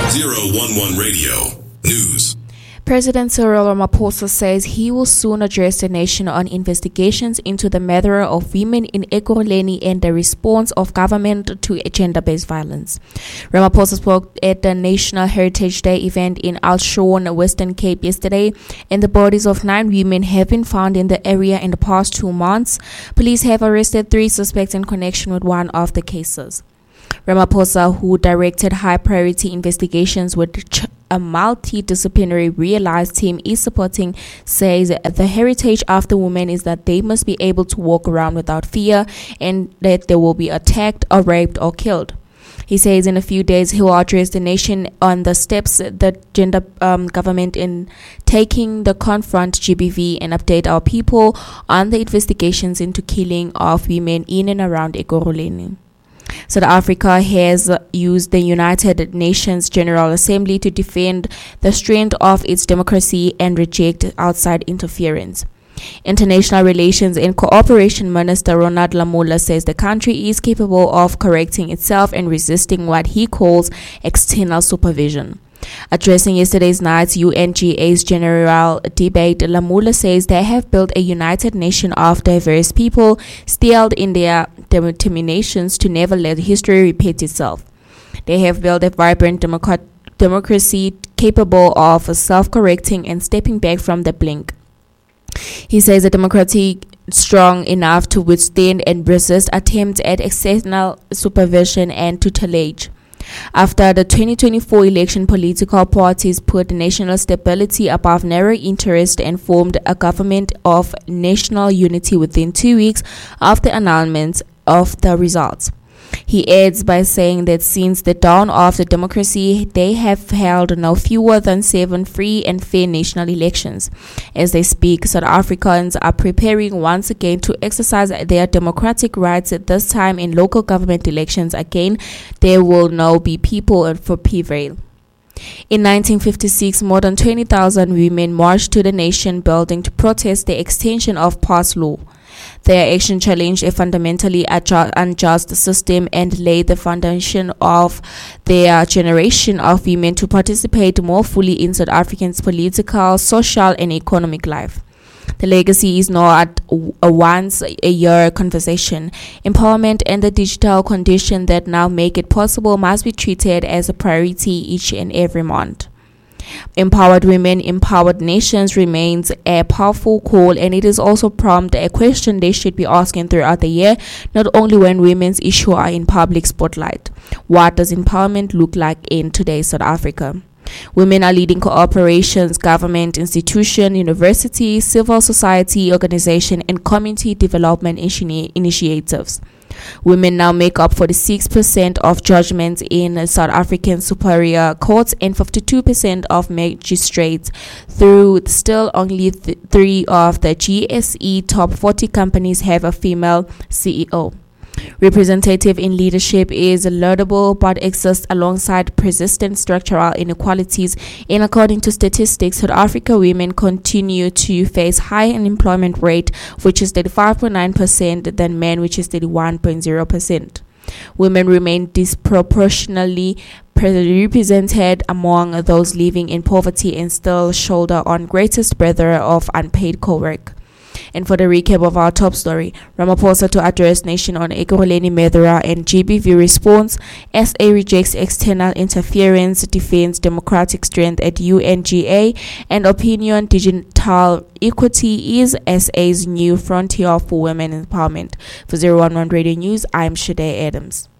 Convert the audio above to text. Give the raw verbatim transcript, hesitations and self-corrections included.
zero one one Radio News. President Cyril Ramaphosa says he will soon address the nation on investigations into the murder of women in Ekurhuleni and the response of government to gender-based violence. Ramaphosa spoke at the National Heritage Day event in Alshon, Western Cape yesterday, and the bodies of nine women have been found in the area in the past two months. Police have arrested three suspects in connection with one of the cases. Ramaphosa, who directed high-priority investigations with ch- a multidisciplinary realized team is supporting, says the heritage of the women is that they must be able to walk around without fear and that they will be attacked or raped or killed. He says in a few days he will address the nation on the steps the gender um, government in taking to confront G B V and update our people on the investigations into killing of women in and around Ekurhuleni. South Africa has used the United Nations General Assembly to defend the strength of its democracy and reject outside interference. International Relations and Cooperation Minister Ronald Lamola says the country is capable of correcting itself and resisting what he calls external supervision. Addressing yesterday's night's U N G A's general debate, Lamola says they have built a united nation of diverse people, steeled in their determinations to never let history repeat itself. They have built a vibrant democ- democracy capable of self-correcting and stepping back from the blink. He says a democracy strong enough to withstand and resist attempts at external supervision and tutelage. After the twenty twenty-four election, political parties put national stability above narrow interest and formed a government of national unity within two weeks of the announcement of the results. He adds by saying that since the dawn of the democracy, they have held no fewer than seven free and fair national elections. As they speak, South Africans are preparing once again to exercise their democratic rights, this time in local government elections. Again, there will now be people for prevail. In nineteen fifty-six, more than twenty thousand women marched to the Nation building to protest the extension of past law. Their action challenged a fundamentally unjust system and laid the foundation of their generation of women to participate more fully in South Africa's political, social, and economic life. The legacy is not a once-a-year conversation. Empowerment and the digital condition that now make it possible must be treated as a priority each and every month. Empowered women, empowered nations remains a powerful call, and it is also prompt a question they should be asking throughout the year, not only when women's issues are in public spotlight. What does empowerment look like in today's South Africa? Women are leading corporations, government institutions, universities, civil society organizations, and community development initi- initiatives. Women now make up forty-six percent of judgments in South African superior courts and fifty-two percent of magistrates, through still only th- three of the G S E top forty companies have a female C E O. Representative in leadership is laudable but exists alongside persistent structural inequalities, and according to statistics, South Africa women continue to face high unemployment rate, which is thirty-five point nine percent, than men, which is thirty-one point zero percent. Women remain disproportionately represented among those living in poverty and still shoulder on greatest burden of unpaid co-work. And for the recap of our top story, Ramaphosa to address nation on Ekurhuleni murder and G B V response. S A rejects external interference, defends democratic strength at U N G A, and opinion digital equity is S A's new frontier for women empowerment. For zero one one Radio News, I'm Shade Adams.